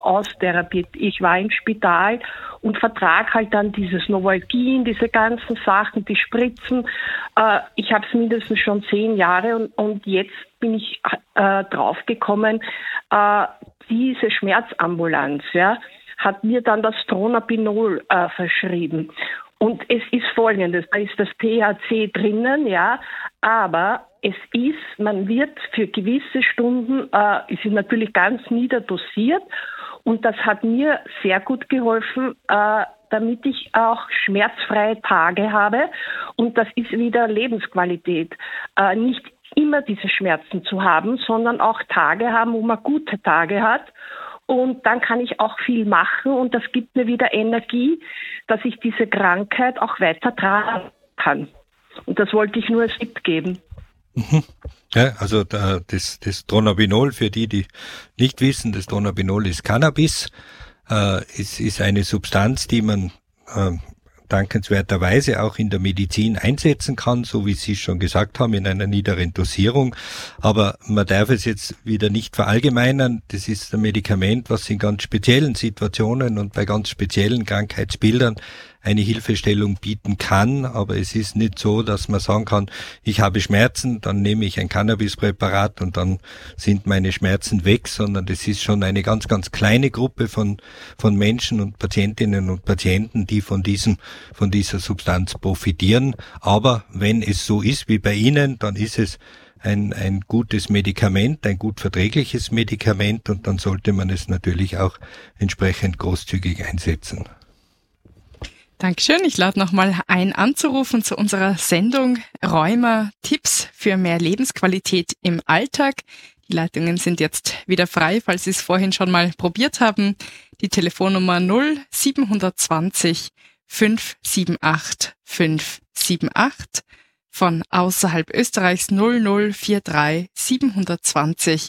austherapiert. Ich war im Spital und vertrage halt dann dieses Novalgin, diese ganzen Sachen, die Spritzen. Ich habe es mindestens schon 10 Jahre und jetzt bin ich draufgekommen, diese Schmerzambulanz, ja, hat mir dann das Dronabinol verschrieben. Und es ist Folgendes, da ist das THC drinnen, ja, aber man wird für gewisse Stunden, es ist natürlich ganz niederdosiert und das hat mir sehr gut geholfen, damit ich auch schmerzfreie Tage habe und das ist wieder Lebensqualität. Nicht immer diese Schmerzen zu haben, sondern auch Tage haben, wo man gute Tage hat. Und dann kann ich auch viel machen und das gibt mir wieder Energie, dass ich diese Krankheit auch weiter tragen kann. Und das wollte ich nur als Tipp geben. Mhm. Ja, also das Dronabinol, für die nicht wissen, das Dronabinol ist Cannabis, ist eine Substanz, die man dankenswerterweise auch in der Medizin einsetzen kann, so wie Sie schon gesagt haben, in einer niederen Dosierung. Aber man darf es jetzt wieder nicht verallgemeinern. Das ist ein Medikament, was in ganz speziellen Situationen und bei ganz speziellen Krankheitsbildern eine Hilfestellung bieten kann, aber es ist nicht so, dass man sagen kann, ich habe Schmerzen, dann nehme ich ein Cannabispräparat und dann sind meine Schmerzen weg, sondern das ist schon eine ganz, ganz kleine Gruppe von Menschen und Patientinnen und Patienten, die von dieser Substanz profitieren. Aber wenn es so ist wie bei Ihnen, dann ist es ein gutes Medikament, ein gut verträgliches Medikament und dann sollte man es natürlich auch entsprechend großzügig einsetzen. Dankeschön. Ich lade nochmal ein, anzurufen zu unserer Sendung Rheuma Tipps für mehr Lebensqualität im Alltag. Die Leitungen sind jetzt wieder frei, falls Sie es vorhin schon mal probiert haben. Die Telefonnummer 0720 578 578. Von außerhalb Österreichs 0043 720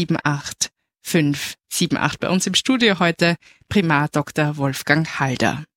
578 578. Bei uns im Studio heute Primar Dr. Wolfgang Halder.